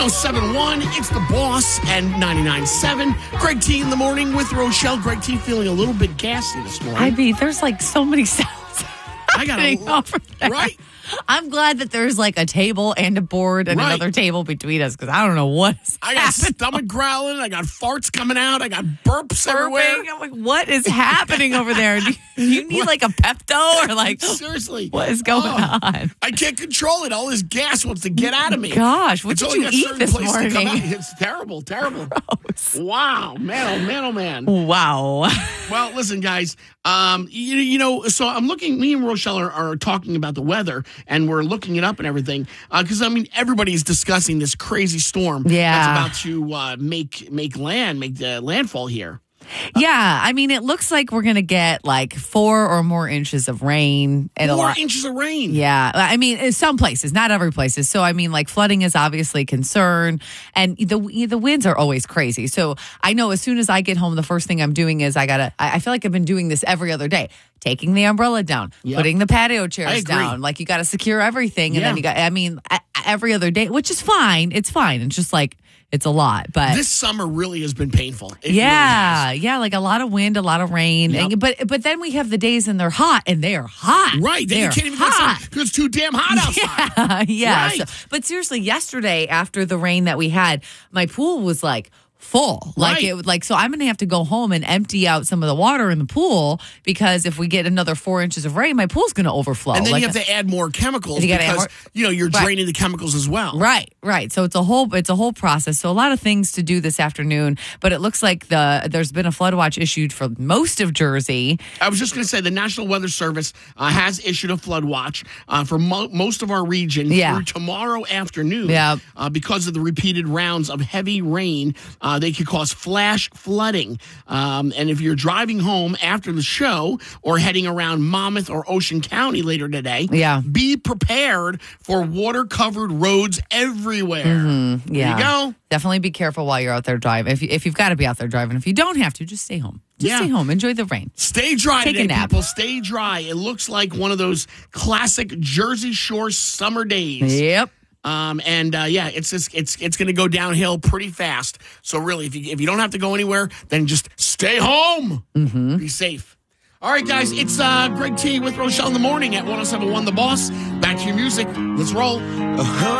107.1, it's The Boss, and 99.7. Greg T in the morning with Rochelle. Greg T feeling a little bit gassy this morning. I mean, there's like so many sounds. I got over there. Right? I'm glad that there's like a table and a board and another table between us because I don't know what's I got happening. stomach growling. I got farts coming out. I got burps everywhere. I'm like, what is happening over there? Do you need like a Pepto or like seriously? What is going on? I can't control it. All this gas wants to get out of me. Gosh, what did you eat this morning? It's terrible, terrible. Gross. Wow, man, oh man, oh man. Wow. Well, listen, guys. You know, so I'm looking. Me and Rochelle are talking about the weather, and we're looking it up and everything. Because I mean, everybody's discussing this crazy storm that's about to make the landfall here. Yeah, I mean, it looks like we're going to get like 4 or more inches of rain. 4 inches of rain. Yeah, I mean, in some places, not every places. So, I mean, like flooding is obviously a concern, and the winds are always crazy. So, I know as soon as I get home, the first thing I'm doing is I feel like I've been doing this every other day. Taking the umbrella down, putting the patio chairs down. Like, you got to secure everything. And then you got, I mean, every other day, which is fine. It's fine. It's just like, it's a lot. But this summer really has been painful. Yeah, like a lot of wind, a lot of rain. Yep. But then we have the days and they're hot, and they are hot. Right. Then you can't even go outside because it's too damn hot outside. Yeah. Right. But seriously, yesterday after the rain that we had, my pool was like full. So I'm going to have to go home and empty out some of the water in the pool because if we get another 4 inches of rain, my pool's going to overflow. And then you have to add more chemicals because you're draining the chemicals as well. Right. So it's a whole process. So a lot of things to do this afternoon, but it looks like there's been a flood watch issued for most of Jersey. I was just going to say the National Weather Service has issued a flood watch for most of our region through tomorrow afternoon. Yeah. Because of the repeated rounds of heavy rain, they could cause flash flooding. And if you're driving home after the show or heading around Monmouth or Ocean County later today, be prepared for water-covered roads everywhere. Mm-hmm. There you go. Definitely be careful while you're out there driving. If you've got to be out there driving. If you don't have to, just stay home. Stay home. Enjoy the rain. Stay dry Take today, a nap. people. Stay dry. It looks like one of those classic Jersey Shore summer days. Yep. It's going to go downhill pretty fast. So really, if you don't have to go anywhere, then just stay home. Mm-hmm. Be safe. All right, guys, it's Greg T with Rochelle in the morning at 107.1 The Boss. Back to your music. Let's roll.